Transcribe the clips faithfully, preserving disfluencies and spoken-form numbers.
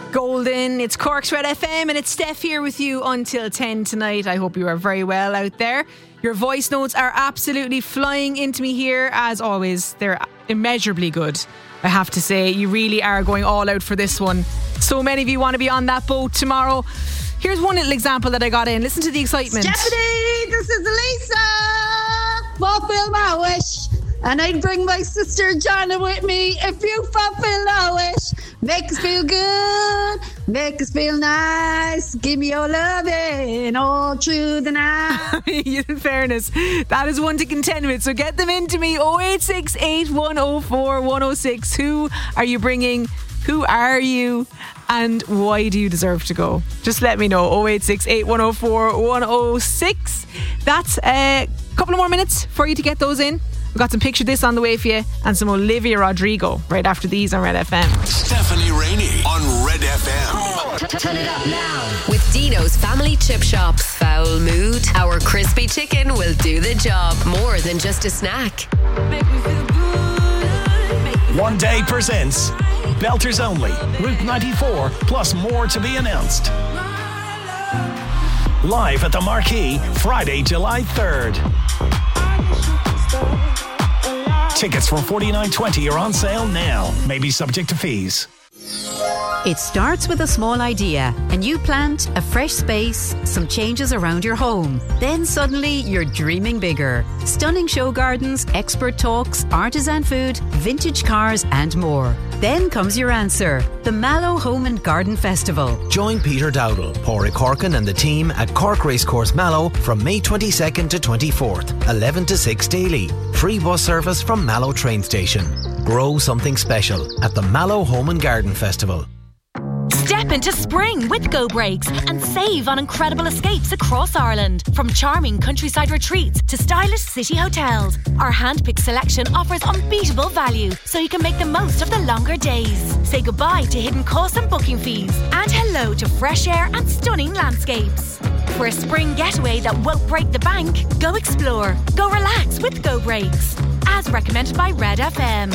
Golden. It's Cork's Red F M and it's Steph here with you until ten tonight. I hope you are very well out there. Your voice notes are absolutely flying into me here as always. They're immeasurably good, I have to say. You really are going all out for this one. So many of you want to be on that boat tomorrow. Here's one little example that I got in. Listen to the excitement. Stephanie, this is Lisa. Fulfill my wish. And I'd bring my sister Jana with me if you fulfill our wish. Make us feel good, make us feel nice. Give me your loving all through the night. In fairness, that is one to contend with. So get them into me. oh eight six eight, one oh four, one oh six. Who are you bringing? Who are you? And why do you deserve to go? Just let me know. oh eight six eight, one oh four, one oh six. That's a couple of more minutes for you to get those in. We've got some Picture This on the way for you and some Olivia Rodrigo right after these on Red F M. Stephanie Rainey on Red F M. Turn it up now. With Dino's Family Chip Shop. Foul mood? Our crispy chicken will do the job. More than just a snack. Make me feel good. One Day presents Belters Only, Route ninety-four, plus more to be announced. Live at the Marquee, Friday, July third. Tickets from forty-nine twenty are on sale now. May be subject to fees. It starts with a small idea, a new plant, a fresh space, some changes around your home. Then suddenly you're dreaming bigger. Stunning show gardens, expert talks, artisan food, vintage cars and more. Then comes your answer, the Mallow Home and Garden Festival. Join Peter Dowdall, Pádraig Corkin and the team at Cork Racecourse Mallow from May twenty-second to twenty-fourth, eleven to six daily. Free bus service from Mallow train station. Grow something special at the Mallow Home and Garden Festival. Step into spring with Go Breaks and save on incredible escapes across Ireland. From charming countryside retreats to stylish city hotels, our hand-picked selection offers unbeatable value so you can make the most of the longer days. Say goodbye to hidden costs and booking fees and hello to fresh air and stunning landscapes. For a spring getaway that won't break the bank, go explore, go relax with Go Breaks. As recommended by Red F M.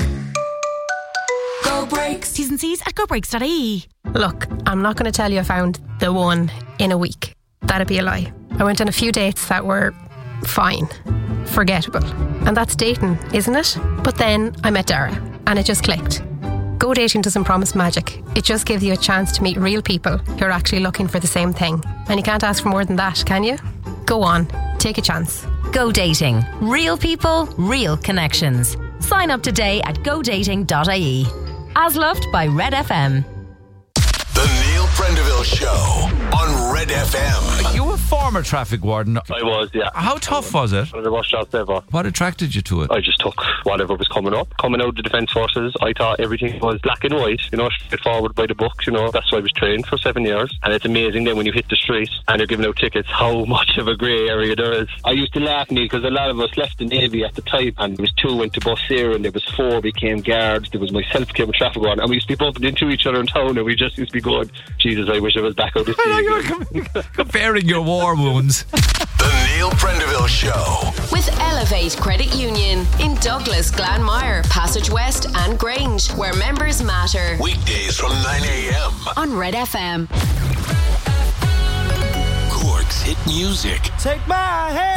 Go Breaks. T's and C's at go breaks dot I E. Look, I'm not going to tell you I found the one in a week. That'd be a lie. I went on a few dates that were fine, forgettable. And that's dating, isn't it? But then I met Dara and it just clicked. Go Dating doesn't promise magic. It just gives you a chance to meet real people who are actually looking for the same thing. And you can't ask for more than that, can you? Go on, take a chance. Go Dating. Real people, real connections. Sign up today at go dating dot I E. As loved by Red F M. The Neil Prendeville Show on Red F M. You were a former traffic warden. I was, yeah. How tough was it? One of the worst jobs ever. What attracted you to it? I just took whatever was coming up. Coming out of the Defence Forces, I thought everything was black and white, you know, straightforward by the book, you know. That's why I was trained for seven years. And it's amazing then when you hit the street and you're giving out tickets, how much of a grey area there is. I used to laugh, Neil, because a lot of us left the Navy at the time, and there was two went to Bussera, and there was four became guards. There was myself became a traffic warden, and we used to be bumping into each other in town, and we just used to be going, Jesus, I wish I was back out this day. Comparing your war wounds. The Neil Prendeville Show. With Elevate Credit Union in Douglas, Glanmire, Passage West and Grange, where members matter. Weekdays from nine a.m. on Red F M. Cork's hit music. Take my hand.